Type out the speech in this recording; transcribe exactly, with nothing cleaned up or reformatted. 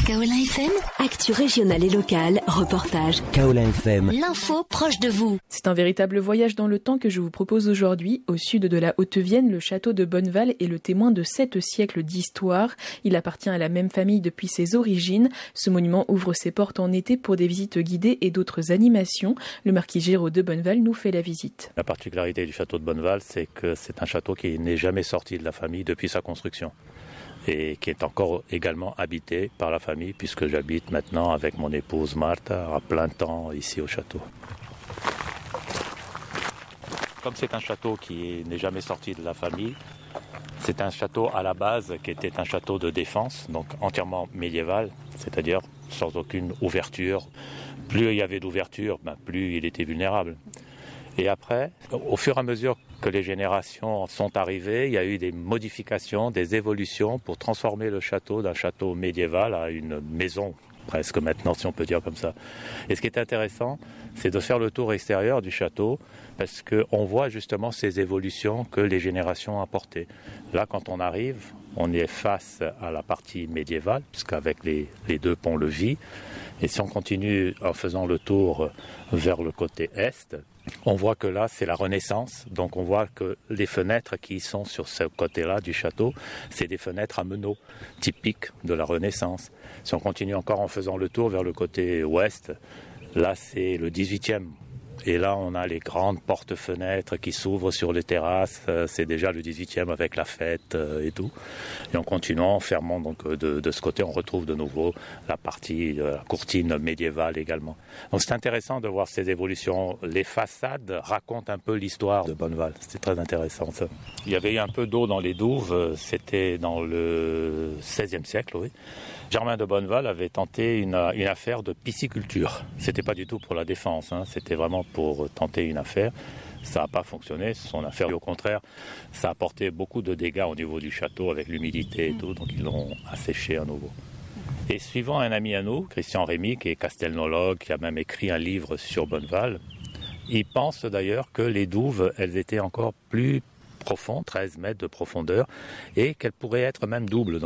Kaolin F M, actu régionale et locale, reportage. Kaolin F M, l'info proche de vous. C'est un véritable voyage dans le temps que je vous propose aujourd'hui. Au sud de la Haute-Vienne, le château de Bonneval est le témoin de sept siècles d'histoire. Il appartient à la même famille depuis ses origines. Ce monument ouvre ses portes en été pour des visites guidées et d'autres animations. Le marquis Géraud de Bonneval nous fait la visite. La particularité du château de Bonneval, c'est que c'est un château qui n'est jamais sorti de la famille depuis sa construction, et qui est encore également habité par la famille, puisque j'habite maintenant avec mon épouse Martha à plein temps ici au château. Comme c'est un château qui n'est jamais sorti de la famille, c'est un château à la base qui était un château de défense, donc entièrement médiéval, c'est-à-dire sans aucune ouverture. Plus il y avait d'ouverture, ben plus il était vulnérable. Et après, au fur et à mesure que les générations sont arrivées, il y a eu des modifications, des évolutions pour transformer le château d'un château médiéval à une maison, presque maintenant, si on peut dire comme ça. Et ce qui est intéressant, c'est de faire le tour extérieur du château, parce qu'on voit justement ces évolutions que les générations ont apportées. Là, quand on arrive, on est face à la partie médiévale, puisqu'avec les, les deux ponts-levis, et si on continue en faisant le tour vers le côté est, on voit que là, c'est la Renaissance. Donc on voit que les fenêtres qui sont sur ce côté-là du château, c'est des fenêtres à meneaux, typiques de la Renaissance. Si on continue encore en faisant le tour vers le côté ouest, là, c'est le dix-huitième. Et là, on a les grandes portes-fenêtres qui s'ouvrent sur les terrasses. C'est déjà le dix-huitième avec la fête et tout. Et en continuant, en fermant donc de, de ce côté, on retrouve de nouveau la partie, la courtine médiévale également. Donc c'est intéressant de voir ces évolutions. Les façades racontent un peu l'histoire de Bonneval. C'est très intéressant ça. Il y avait eu un peu d'eau dans les douves. C'était dans le seizième siècle, oui. Germain de Bonneval avait tenté une, une affaire de pisciculture. C'était pas du tout pour la défense, hein. C'était vraiment pour tenter une affaire. Ça n'a pas fonctionné, son affaire. Au contraire, ça a apporté beaucoup de dégâts au niveau du château avec l'humidité et tout, donc ils l'ont asséché à nouveau. Et suivant un ami à nous, Christian Rémy, qui est castelnologue, qui a même écrit un livre sur Bonneval, il pense d'ailleurs que les douves, elles étaient encore plus profondes, treize mètres de profondeur, et qu'elles pourraient être même doubles. Donc